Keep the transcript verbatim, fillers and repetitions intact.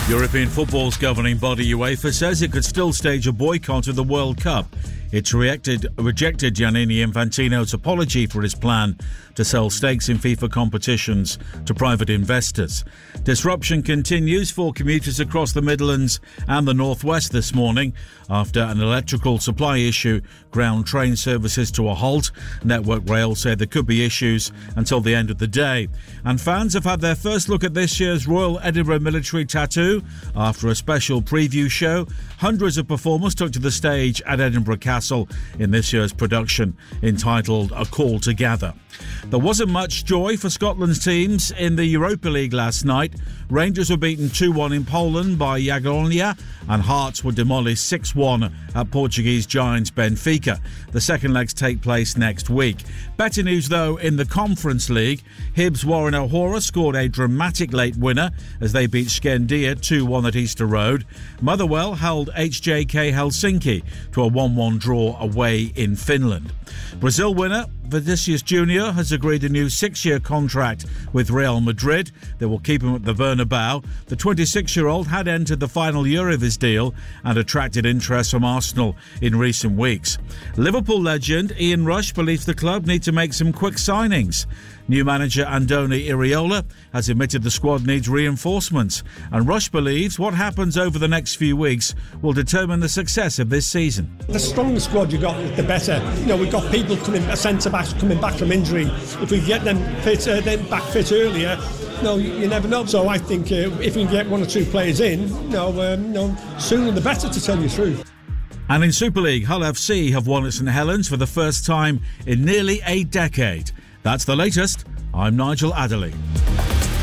European football's governing body UEFA says it could still stage a boycott of the World Cup. It's reacted, rejected Gianni Infantino's apology for his plan to sell stakes in FIFA competitions to private investors. Disruption continues for commuters across the Midlands and the North West this morning after an electrical supply issue ground train services to a halt. Network Rail said there could be issues until the end of the day. And fans have had their first look at this year's Royal Edinburgh Military Tattoo after a special preview show. Hundreds of performers took to the stage at Edinburgh Castle in this year's production entitled A Call to Gather. There wasn't much joy for Scotland's teams in the Europa League last night. Rangers were beaten two one in Poland by Jagiellonia and Hearts were demolished six one at Portuguese giants Benfica. The second legs take place next week. Better news though in the Conference League. Hibs Warren O'Hora scored a dramatic late winner as they beat Skendia two one at Easter Road. Motherwell held H J K Helsinki to a one one draw away in Finland. Brazil winner Vinicius Junior has agreed a new six-year contract with Real Madrid. They will keep him at the Bernabeu. The twenty-six-year-old had entered the final year of his deal and attracted interest from Arsenal in recent weeks. Liverpool legend Ian Rush believes the club need to make some quick signings. New manager Andoni Iraola has admitted the squad needs reinforcements, and Rush believes what happens over the next few weeks will determine the success of this season. The stronger squad you got, the better. You know, we've got people coming, centre backs coming back from injury. If we get them fit, uh, them back fit earlier, no, you, you never know. So I think uh, if we can get one or two players in, you know, um, you know, sooner the better, to tell you the truth. And in Super League, Hull F C have won at St Helens for the first time in nearly a decade. That's the latest. I'm Nigel Adderley.